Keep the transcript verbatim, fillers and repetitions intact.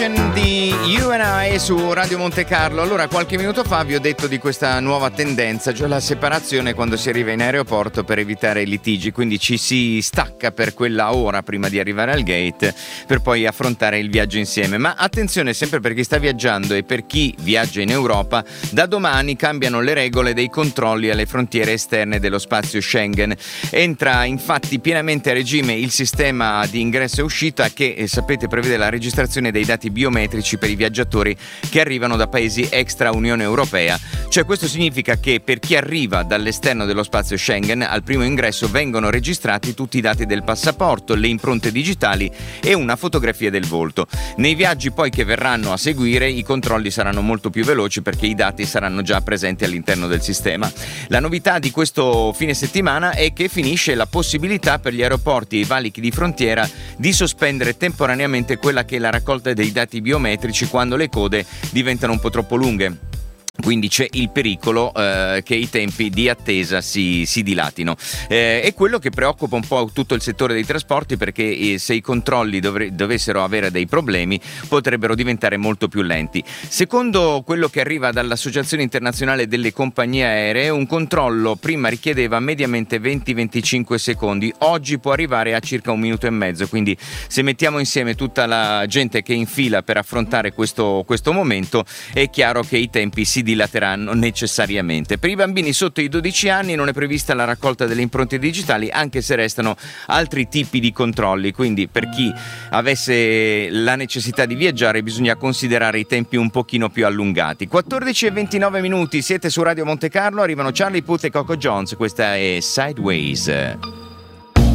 Di You and I su Radio Monte Carlo. Allora, qualche minuto fa vi ho detto di questa nuova tendenza, cioè la separazione quando si arriva in aeroporto per evitare i litigi, quindi ci si stacca per quella ora prima di arrivare al gate per poi affrontare il viaggio insieme. Ma attenzione, sempre per chi sta viaggiando e per chi viaggia in Europa, da domani cambiano le regole dei controlli alle frontiere esterne dello spazio Schengen. Entra infatti pienamente a regime il sistema di ingresso e uscita che, eh, sapete, prevede la registrazione dei dati biometrici per i viaggiatori che arrivano da paesi extra Unione Europea. Cioè, questo significa che per chi arriva dall'esterno dello spazio Schengen, al primo ingresso vengono registrati tutti i dati del passaporto, le impronte digitali e una fotografia del volto. Nei viaggi poi che verranno a seguire i controlli saranno molto più veloci perché i dati saranno già presenti all'interno del sistema. La novità di questo fine settimana è che finisce la possibilità per gli aeroporti e i valichi di frontiera di sospendere temporaneamente quella che è la raccolta dei dati biometrici quando le code diventano un po' troppo lunghe. Quindi c'è il pericolo eh, che i tempi di attesa si, si dilatino. Eh, è quello che preoccupa un po' tutto il settore dei trasporti, perché eh, se i controlli dovre- dovessero avere dei problemi potrebbero diventare molto più lenti. Secondo quello che arriva dall'Associazione Internazionale delle Compagnie Aeree, un controllo prima richiedeva mediamente venti venticinque secondi, oggi può arrivare a circa un minuto e mezzo, quindi se mettiamo insieme tutta la gente che è in fila per affrontare questo, questo momento, è chiaro che i tempi si dilateranno necessariamente. Per i bambini sotto i dodici anni non è prevista la raccolta delle impronte digitali, anche se restano altri tipi di controlli, quindi per chi avesse la necessità di viaggiare bisogna considerare i tempi un pochino più allungati. quattordici e ventinove minuti, siete su Radio Monte Carlo, arrivano Charlie Puth e Coco Jones, questa è Sideways.